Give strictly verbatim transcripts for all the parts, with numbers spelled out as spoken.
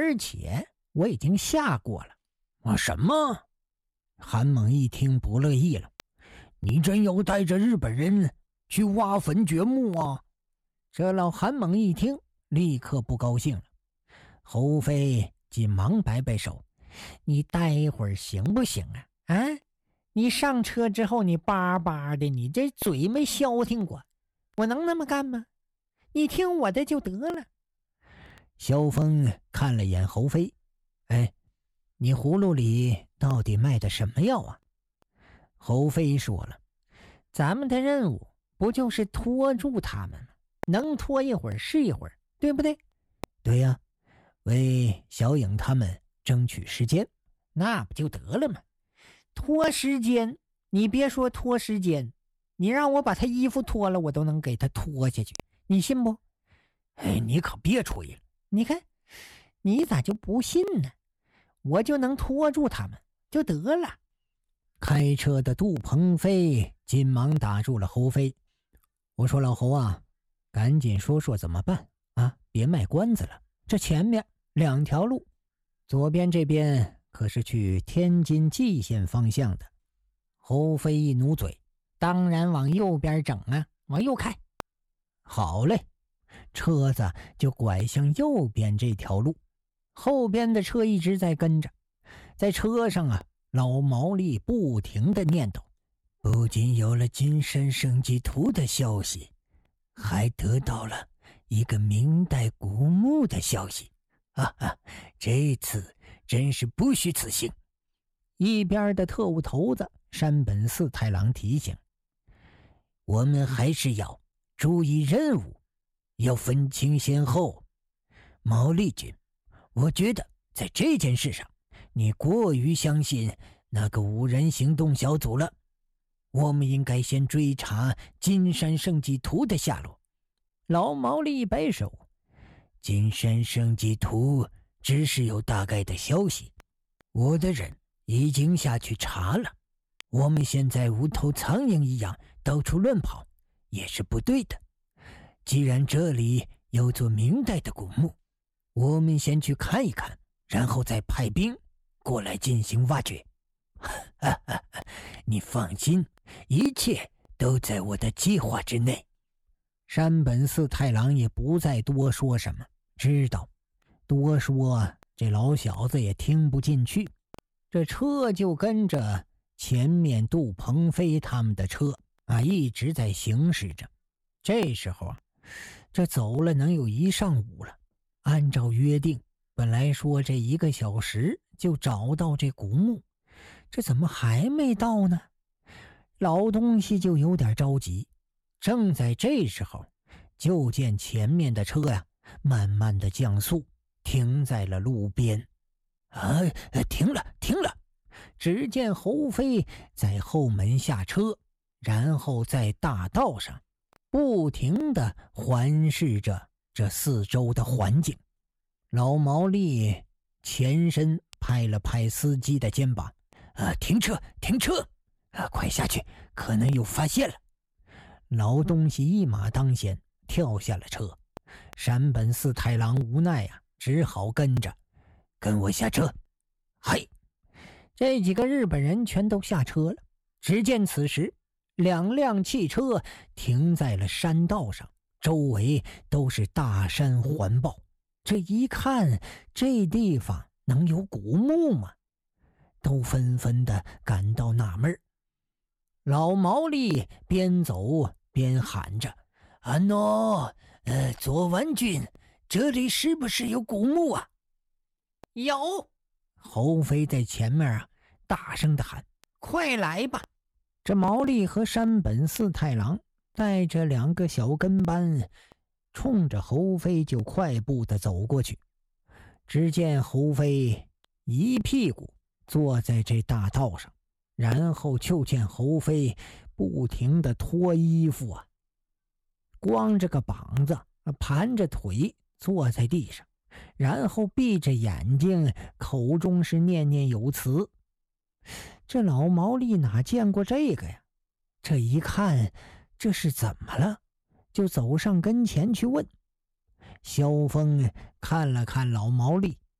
而且我已经下过了。啊，什么？韩猛一听不乐意了，你真要带着日本人去挖坟掘墓啊？这老韩猛一听立刻不高兴了。侯飞急忙摆摆手，你待一会儿行不行啊？啊，你上车之后你巴巴的，你这嘴没消停过，我能那么干吗？你听我的就得了。萧峰看了眼侯飞，哎，你葫芦里到底卖的什么药啊？侯飞说了，咱们的任务不就是拖住他们吗？能拖一会儿是一会儿，对不对？对呀，为小影他们争取时间，那不就得了吗？拖时间，你别说拖时间，你让我把他衣服脱了，我都能给他拖下去，你信不？哎，你可别吹了，你看你咋就不信呢？我就能拖住他们就得了。开车的杜鹏飞紧忙打住了侯飞，我说老侯啊，赶紧说说怎么办啊，别卖关子了。这前面两条路，左边这边可是去天津蓟县方向的。侯飞一努嘴，当然往右边整啊，往右开。好嘞，车子就拐向右边这条路，后边的车一直在跟着。在车上啊，老毛利不停地念叨，不仅有了金山圣迹图的消息，还得到了一个明代古墓的消息。哈哈，这次真是不虚此行。一边的特务头子山本四太郎提醒，我们还是要注意任务，要分清先后。毛利君，我觉得在这件事上你过于相信那个五人行动小组了，我们应该先追查金山圣迹图的下落。老毛利一摆手，金山圣迹图只是有大概的消息，我的人已经下去查了，我们现在无头苍蝇一样到处乱跑也是不对的。既然这里有座明代的古墓，我们先去看一看，然后再派兵过来进行挖掘。你放心，一切都在我的计划之内。山本四太郎也不再多说什么，知道多说这老小子也听不进去。这车就跟着前面杜鹏飞他们的车啊，一直在行驶着。这时候啊，这走了能有一上午了。按照约定，本来说这一个小时就找到这古墓，这怎么还没到呢？老东西就有点着急。正在这时候，就见前面的车呀，慢慢的降速，停在了路边。啊，停了，停了！只见侯飞在后门下车，然后在大道上不停地环视着这四周的环境。老毛利前身拍了拍司机的肩膀，啊，停车，停车！啊，快下去，可能有发现了。老东西一马当先跳下了车，山本四太郎无奈啊，只好跟着，跟我下车。嘿，这几个日本人全都下车了。只见此时两辆汽车停在了山道上，周围都是大山环抱。这一看，这地方能有古墓吗？都纷纷的感到纳闷。老毛利边走边喊着：“啊喏，呃，左丸君，这里是不是有古墓啊？”有。侯飞在前面啊，大声的喊：“快来吧！”这毛利和山本四太郎带着两个小跟班，冲着侯飞就快步的走过去。只见侯飞一屁股坐在这大道上，然后就见侯飞不停的脱衣服啊，光着个膀子，盘着腿坐在地上，然后闭着眼睛，口中是念念有词。这老毛利哪见过这个呀？这一看这是怎么了，就走上跟前去问。萧峰看了看老毛利，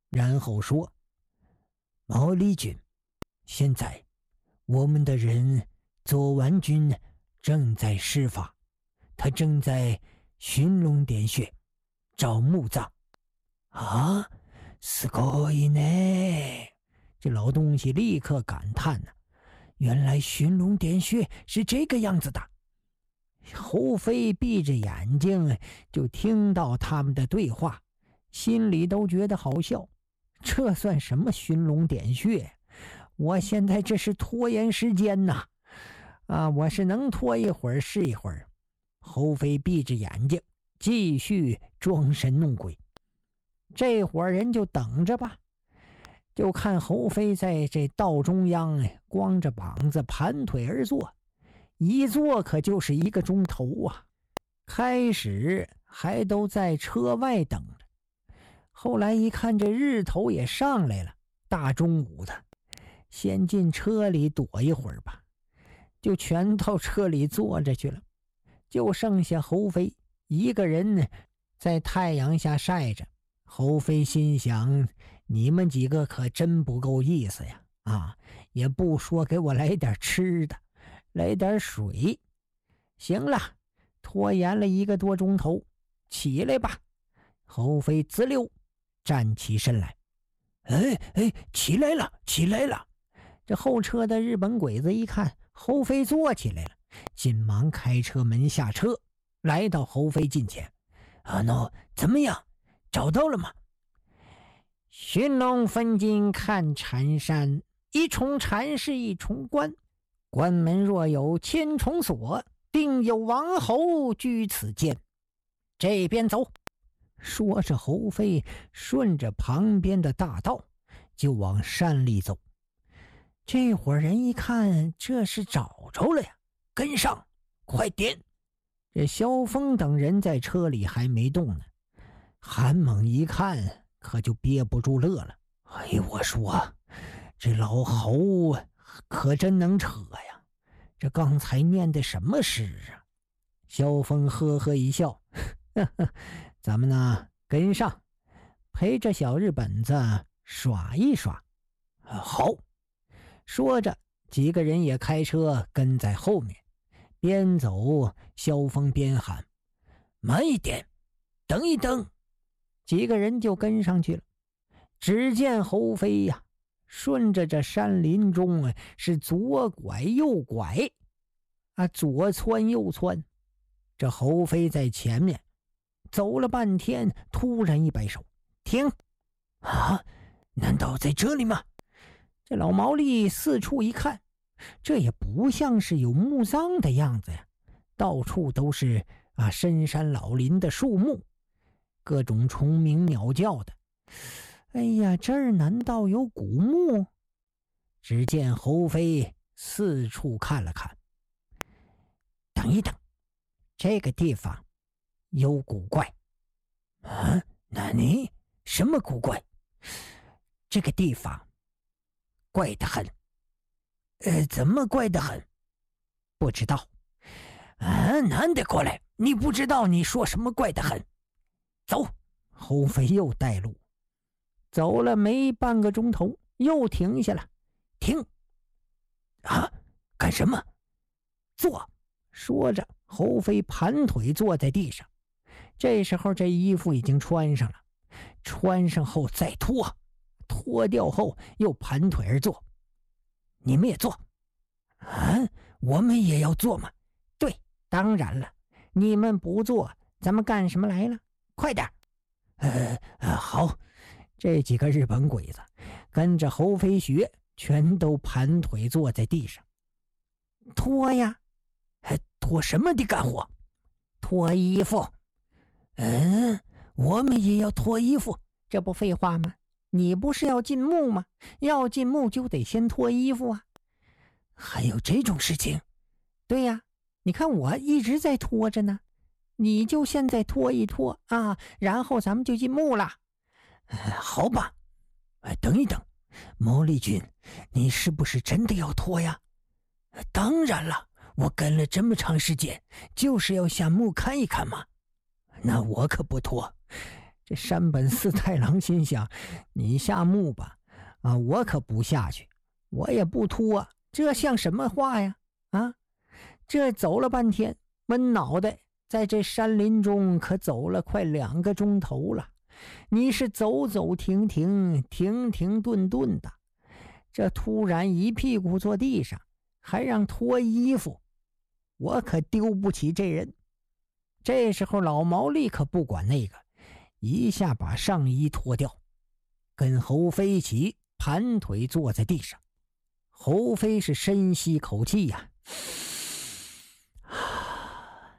然后说：“毛利军，现在我们的人左丸君正在施法，他正在寻龙点穴找墓葬。”啊，すごいね！这老东西立刻感叹呢、啊，原来寻龙点穴是这个样子的。侯飞闭着眼睛就听到他们的对话，心里都觉得好笑。这算什么寻龙点穴？我现在这是拖延时间呐！啊，我是能拖一会儿是一会儿。侯飞闭着眼睛继续装神弄鬼。这伙人就等着吧，就看侯飞在这道中央光着膀子盘腿而坐，一坐可就是一个钟头啊。开始还都在车外等着，后来一看这日头也上来了，大中午的，先进车里躲一会儿吧，就全到车里坐着去了。就剩下侯飞一个人在太阳下晒着。侯飞心想，你们几个可真不够意思呀！啊，也不说给我来点吃的，来点水。行了，拖延了一个多钟头，起来吧。侯飞滋溜站起身来。哎哎，起来了，起来了！这后车的日本鬼子一看侯飞坐起来了，紧忙开车门下车，来到侯飞近前。啊喏，怎么样？找到了吗？寻龙分金看缠山，一重缠是一重关，关门若有千重锁，定有王侯居此间。这边走。说着侯飞顺着旁边的大道就往山里走。这伙人一看这是找着了呀，跟上，快点！这萧峰等人在车里还没动呢，韩猛一看可就憋不住乐了。哎，我说这老侯可真能扯呀，这刚才念的什么诗啊？萧峰呵呵一笑，呵呵，咱们呢跟上，陪着小日本子耍一耍。啊，好。说着几个人也开车跟在后面，边走萧峰边喊：慢一点，等一等。几个人就跟上去了。只见侯飞呀，顺着这山林中啊，是左拐右拐，啊，左窜右窜。这侯飞在前面走了半天，突然一摆手：停！啊，难道在这里吗？这老毛利四处一看，这也不像是有墓葬的样子呀，到处都是啊深山老林的树木，各种虫鸣鸟叫的。哎呀，这儿难道有古墓？只见侯飞四处看了看。等一等，这个地方有古怪。啊，那你什么古怪？这个地方怪得很。呃，怎么怪得很？不知道。啊，男的过来，你不知道你说什么怪得很？走。侯飞又带路，走了没半个钟头，又停下了。停！啊，干什么？坐！说着，侯飞盘腿坐在地上。这时候，这衣服已经穿上了，穿上后再脱，脱掉后又盘腿而坐。你们也坐。啊，我们也要坐吗？对，当然了，你们不坐，咱们干什么来了？快点！呃呃，好。这几个日本鬼子跟着侯飞学，全都盘腿坐在地上。脱呀！脱什么的干活？脱衣服。嗯，我们也要脱衣服，这不废话吗？你不是要进墓吗？要进墓就得先脱衣服啊。还有这种事情？对呀，你看我一直在脱着呢，你就现在脱一脱啊，然后咱们就进墓了。呃、好吧。呃、等一等，毛利君，你是不是真的要脱呀？呃、当然了，我跟了这么长时间，就是要下墓看一看嘛。那我可不脱， 这山本四太郎心想，你下墓吧，啊，我可不下去，我也不拖，这像什么话呀？啊，这走了半天，闷脑袋在这山林中可走了快两个钟头了，你是走走停停，停停顿顿的，这突然一屁股坐地上，还让脱衣服，我可丢不起这人。这时候老毛利可不管那个，一下把上衣脱掉，跟侯飞起盘腿坐在地上。侯飞是深吸口气呀、啊，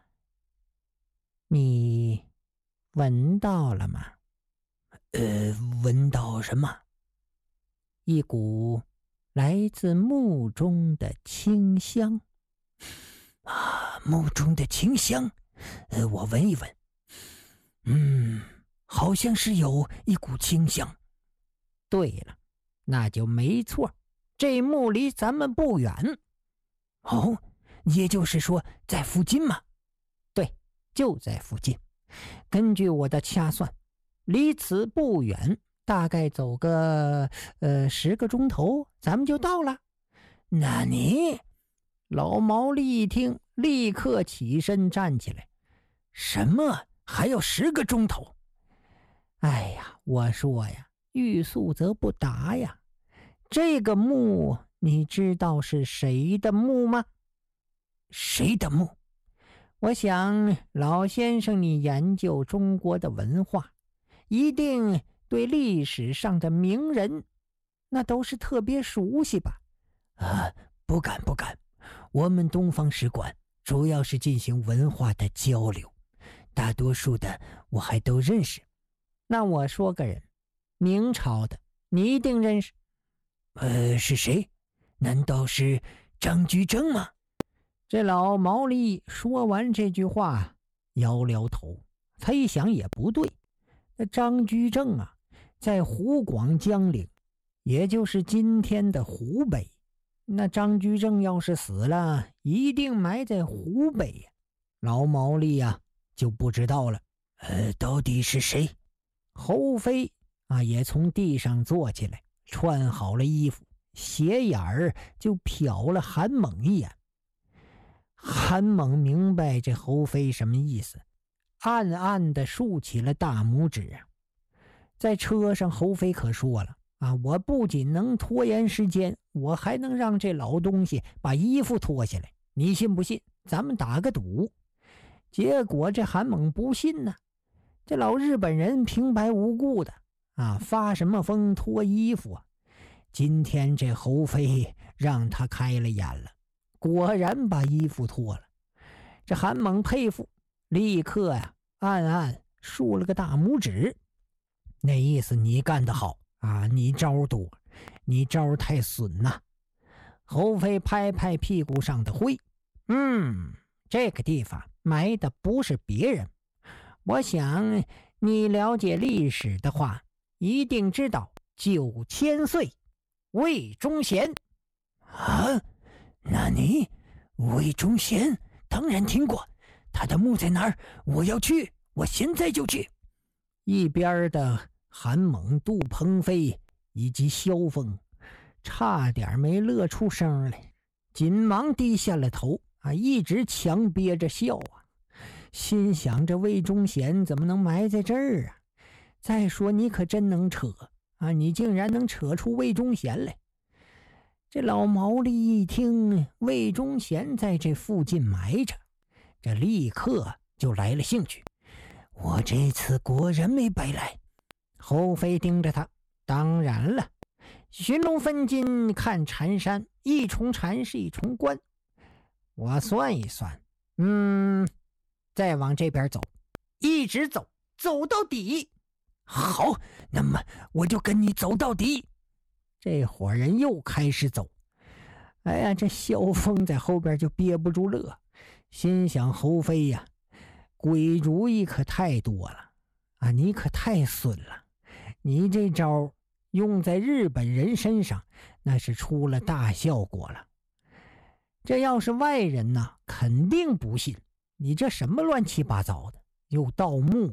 你闻到了吗？呃，闻到什么？一股来自墓中的清香。啊，墓中的清香，呃，我闻一闻。嗯，好像是有一股清香。对了，那就没错，这墓离咱们不远。哦，也就是说在附近吗？对，就在附近。根据我的掐算，离此不远，大概走个呃十个钟头，咱们就到了。那你？老毛利一听，立刻起身站起来。什么？还要十个钟头？哎呀，我说呀，欲速则不达呀。这个墓，你知道是谁的墓吗？谁的墓？我想老先生你研究中国的文化，一定对历史上的名人那都是特别熟悉吧？啊，不敢不敢，我们东方使馆主要是进行文化的交流，大多数的我还都认识。那我说个人，明朝的你一定认识。呃，是谁？难道是张居正吗？这老毛利说完这句话，摇摇头。他一想也不对，那张居正啊，在湖广江陵，也就是今天的湖北。那张居正要是死了，一定埋在湖北呀。老毛利呀、啊，就不知道了。呃，到底是谁？侯飞啊，也从地上坐起来，穿好了衣服，斜眼儿就瞟了韩猛一眼。韩猛明白这侯飞什么意思，暗暗地竖起了大拇指。在车上，侯飞可说了啊，我不仅能拖延时间，我还能让这老东西把衣服脱下来，你信不信？咱们打个赌。结果这韩猛不信呢，这老日本人平白无故的啊，发什么疯脱衣服啊？今天这侯飞让他开了眼了，果然把衣服脱了。这韩猛佩服，立刻呀、啊、暗暗竖了个大拇指，那意思你干得好啊，你招多，你招太损呐。侯飞拍拍屁股上的灰，嗯，这个地方埋的不是别人，我想你了解历史的话，一定知道九千岁魏忠贤。啊，那你魏忠贤当然听过，他的墓在哪儿？我要去，我现在就去。一边的韩猛、杜鹏飞以及萧峰差点没乐出声来，紧忙低下了头啊，一直强憋着笑啊，心想这魏忠贤怎么能埋在这儿啊？再说你可真能扯啊，你竟然能扯出魏忠贤来。这老毛利一听魏忠贤在这附近埋着，这立刻就来了兴趣。我这次果然没白来。侯飞盯着他，当然了，寻龙分金看缠山，一重缠是一重关。我算一算，嗯，再往这边走，一直走，走到底。好，那么我就跟你走到底。这伙人又开始走。哎呀，这萧峰在后边就憋不住乐，心想侯飞呀，鬼主意可太多了啊！你可太损了，你这招用在日本人身上，那是出了大效果了。这要是外人呢，肯定不信你这什么乱七八糟的，又盗墓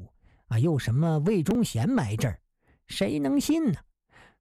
啊，又什么魏忠贤埋这儿，谁能信呢？